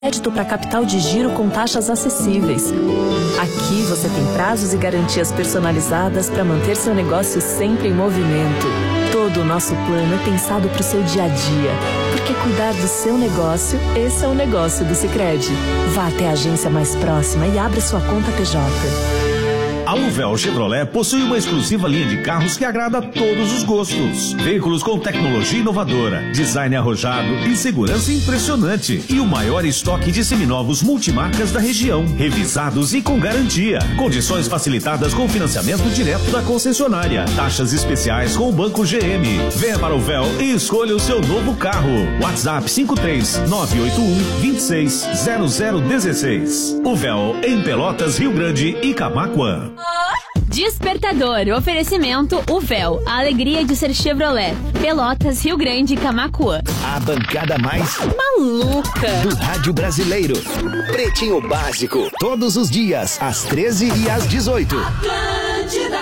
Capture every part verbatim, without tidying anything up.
Crédito para capital de giro com taxas acessíveis. Aqui você tem prazos e garantias personalizadas para manter seu negócio sempre em movimento. Todo o nosso plano é pensado para o seu dia a dia. Porque cuidar do seu negócio, esse é o negócio do Sicredi. Vá até a agência mais próxima e abra sua conta P J. A Uvel Chevrolet possui uma exclusiva linha de carros que agrada a todos os gostos. Veículos com tecnologia inovadora, design arrojado e segurança impressionante. E o maior estoque de seminovos multimarcas da região, revisados e com garantia. Condições facilitadas com financiamento direto da concessionária. Taxas especiais com o Banco G M. Venha para o Uvel e escolha o seu novo carro. WhatsApp cinco três nove oito um, dois seis zero zero um seis. Uvel em Pelotas, Rio Grande e Camaquã. Despertador, oferecimento Uvel, a alegria de ser Chevrolet, Pelotas, Rio Grande e Camaquã. A bancada mais maluca do rádio brasileiro. Pretinho Básico, todos os dias, às treze e às dezoito. Atlântida.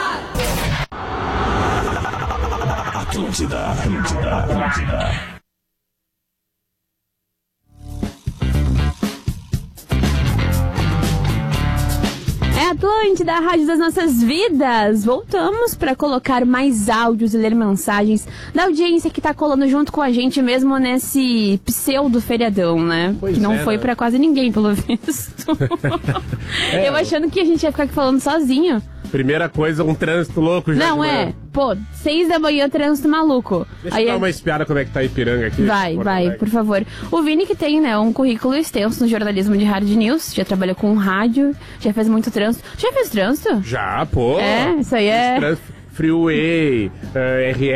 Atlântida, Atlântida, Atlântida. É Atlântida, a rádio das nossas vidas. Voltamos para colocar mais áudios e ler mensagens da audiência que tá colando junto com a gente mesmo nesse pseudo feriadão, né? Pois que não é, foi né? para quase ninguém, pelo visto. é. Eu achando que a gente ia ficar aqui falando sozinho. Primeira coisa, um trânsito louco já. Não é? Pô, seis da manhã, trânsito maluco. Deixa Aí eu dar é... uma espiada como é que tá Ipiranga aqui. Vai, vai, por favor. O Vini que tem, né, um currículo extenso no jornalismo de hard news, já trabalhou com rádio, já fez muito trânsito. Já fez trânsito? Já, pô. É, isso aí é... Trânsito. Freeway, uh, R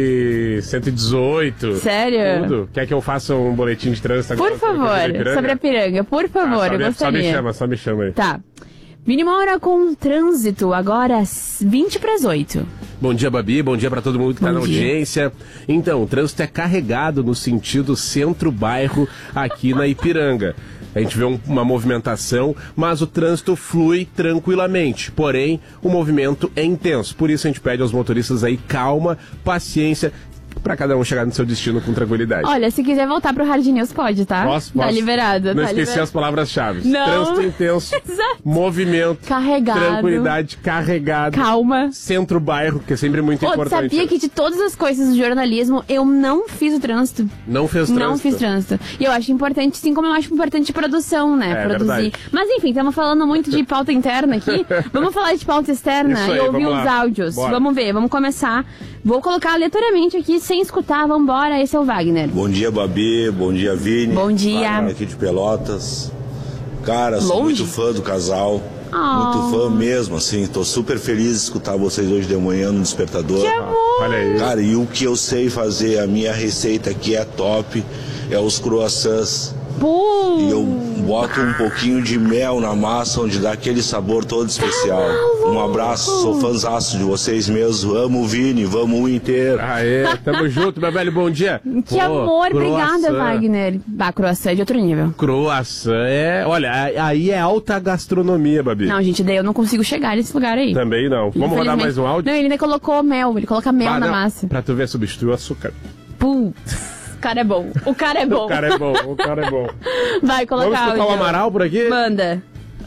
S cento e dezoito. Sério? Tudo. Quer que eu faça um boletim de trânsito agora? Por favor, sobre a Piranga, por favor, ah, só eu me, gostaria. Só me chama, só me chama aí. Tá. Vini Moura com trânsito, agora às vinte para as oito. Bom dia, Babi. Bom dia para todo mundo que está na audiência. Então, o trânsito é carregado no sentido centro-bairro aqui na Ipiranga. A gente vê um, uma movimentação, mas o trânsito flui tranquilamente. Porém, o movimento é intenso. Por isso a gente pede aos motoristas aí calma, paciência, para cada um chegar no seu destino com tranquilidade. Olha, se quiser voltar pro Hard News, pode, tá? Posso, posso. Tá liberado. Não tá esqueci liberado. as palavras-chave. Não. Trânsito intenso, Exato. Movimento, carregado, tranquilidade, carregado, calma, centro-bairro, que é sempre muito Pô, importante. Sabia que de todas as coisas do jornalismo, eu não fiz o trânsito. Não fez trânsito? Não fiz trânsito. E eu acho importante, sim como eu acho importante produção, né? É, Produzir. verdade. Mas enfim, estamos falando muito de pauta interna aqui. Vamos falar de pauta externa Isso aí, e ouvir vamos os lá. áudios. Bora. Vamos ver, vamos começar. Vou colocar aleatoriamente aqui, sem escutar. Vambora, esse é o Wagner. Bom dia, Babi. Bom dia, Vini. Bom dia. Wagner aqui de Pelotas. Cara, sou Longe? muito fã do casal. Oh. Muito fã mesmo, assim. Tô super feliz de escutar vocês hoje de manhã no Despertador. Que amor! Olha aí. Cara, e o que eu sei fazer, a minha receita aqui é top, é os croissants. Pum. E eu boto um pouquinho de mel na massa, onde dá aquele sabor todo especial. Tá Um abraço, sou fãzaço de vocês mesmo. Amo o Vini, vamos o inteiro. Aê, tamo junto, meu velho, bom dia. Que Pô, amor, obrigada, croissant. Wagner. Ah, croissant é de outro nível. Croissant é... Olha, aí é alta gastronomia, Babi. Não, gente, daí eu não consigo chegar nesse lugar aí. Também não. Vamos rodar Infelizmente. mais um áudio? Não, ele ainda colocou mel, ele coloca mel Ah, na não. massa. Pra tu ver, substitui o açúcar. Putz, o cara é bom. O cara é bom. O cara é bom, o cara é bom. Vai colocar Vamos escutar o áudio. Amaral por aqui? Manda.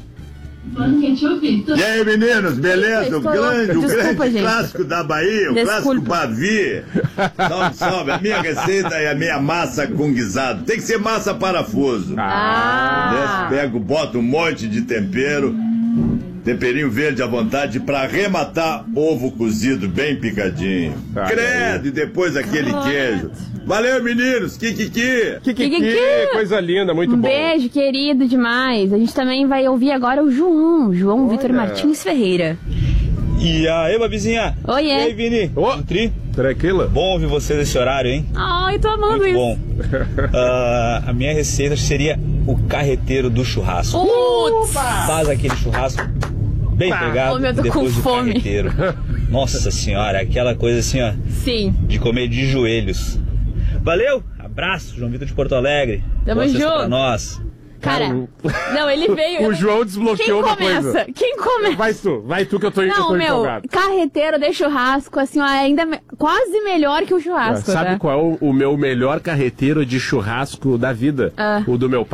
E aí, meninos, beleza? O grande, o Desculpa, grande gente. clássico da Bahia, o Desculpa. clássico Bavi. Salve, salve. A minha receita é a minha massa com guisado. Tem que ser massa parafuso. Ah. Desce, pego, boto um monte de tempero, temperinho verde à vontade, pra arrematar ovo cozido bem picadinho. Ah, Credo, e depois aquele queijo. Valeu, meninos, kikiki. Kikiki, Kikiki. coisa linda, muito Um bom. beijo, querido demais. A gente também vai ouvir agora o João, João Vitor Martins Ferreira. E aí, Babizinha? Oiê. E aí, Vini? Ô, Nutri? tranquila? Bom ouvir você nesse horário, hein? Ai, tô amando Muito isso. bom. Ah, a minha receita seria o carreteiro do churrasco. Putz. Faz aquele churrasco bem pegado Ô, meu, tô depois com do fome. carreteiro. Nossa senhora, aquela coisa assim, ó, Sim. de comer de joelhos. Valeu, abraço, João Vitor de Porto Alegre. Tamo Boa sexta junto. pra nós. Cara, não, ele veio... O João desbloqueou Quem uma começa? coisa. Quem começa? Vai tu, vai tu que eu tô, eu Não, tô meu, empolgado. carreteiro de churrasco, assim, ó, ainda me- quase melhor que o churrasco, Sabe tá? qual é o, o meu melhor carreteiro de churrasco da vida? Ah. O do meu pai.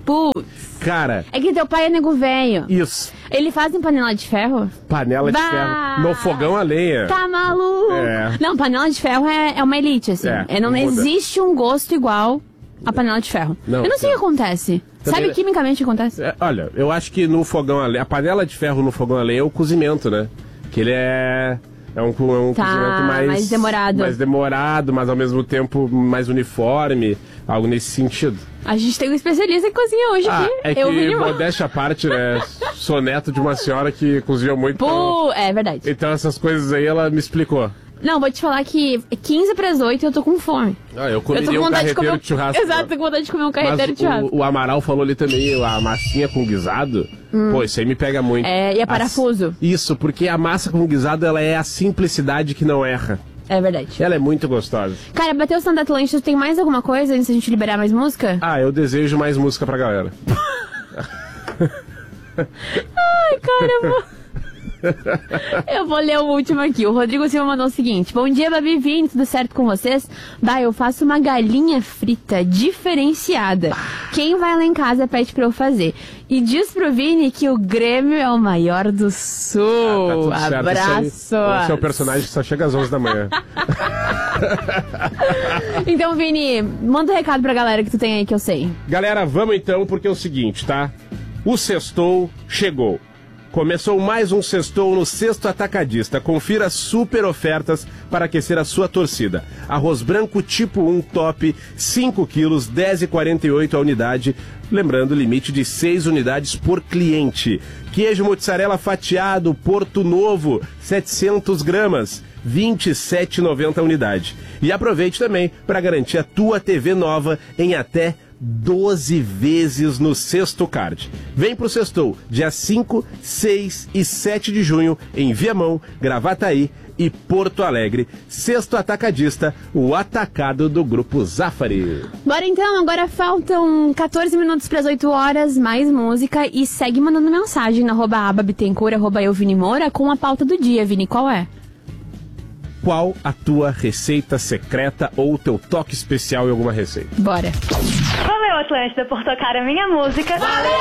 Putz. Cara... É que teu pai é nego velho. Isso. Ele faz em panela de ferro? Panela de bah! ferro. No fogão a lenha. Tá maluco? É. Não, panela de ferro é, é uma elite, assim. É, É, não muda. existe um gosto igual a panela de ferro. Não, eu não sei o é. que acontece. Também- Sabe quimicamente o que acontece? É, olha, eu acho que no fogão a lenha... A panela de ferro no fogão a lenha é o cozimento, né? Que ele é... É um, é um Tá, cozimento mais... mais demorado. Mais demorado, mas ao mesmo tempo mais uniforme. Algo nesse sentido. A gente tem um especialista que cozinha hoje Ah, aqui. é que, eu vi uma... modéstia à parte, né? Sou neto de uma senhora que cozinha muito. Pô, é verdade. Então essas coisas aí ela me explicou. Não, vou te falar que quinze para as oito eu tô com fome. Ah, eu Eu tô comeria com um vontade de comer carreteiro um... de churrasco. Exato, tô com vontade de comer um carreteiro Mas de churrasco. o, o Amaral falou ali também, a massinha com guisado. Pô, isso aí me pega muito. É, e é parafuso. As- Isso, porque a massa com guisado, ela é a simplicidade que não erra. É verdade. Ela é muito gostosa. Cara, bateu o Stand Atlântico, tem mais alguma coisa antes da gente liberar mais música? Ah, eu desejo mais música pra galera. Ai, cara, eu vou... eu vou ler o último aqui. O Rodrigo Silva mandou o seguinte: bom dia, Babi, Vini, tudo certo com vocês? Bah, eu faço uma galinha frita diferenciada. Quem vai lá em casa pede pra eu fazer. E diz pro Vini que o Grêmio é o maior do Sul. Tá tudo certo. Abraço. Esse aí- Esse é o personagem que só chega às onze da manhã. Então, Vini, manda um recado pra galera que tu tem aí que eu sei. Galera, vamos então, porque é o seguinte, tá? O Sextou chegou. Começou mais um Sextou no Sexto Atacadista. Confira super ofertas para aquecer a sua torcida. Arroz branco tipo um top, cinco quilos, dez reais e quarenta e oito a unidade. Lembrando, limite de seis unidades por cliente. Queijo mozzarella fatiado, Porto Novo, setecentos gramas. vinte e sete reais e noventa a unidade. E aproveite também para garantir a tua T V nova em até doze vezes no Sexto Card. Vem pro Sextou, dia cinco, seis e sete de junho, em Viamão, Gravataí e Porto Alegre. Sexto Atacadista, o atacado do Grupo Zafari. Bora então, agora faltam quatorze minutos para as oito horas, mais música e segue mandando mensagem na arroba aba Bittencourt, arroba eu, Vini Moura, com a pauta do dia. Vini, qual é? Qual a tua receita secreta ou teu toque especial em alguma receita? Bora. Valeu, Atlântida, por tocar a minha música. Valeu!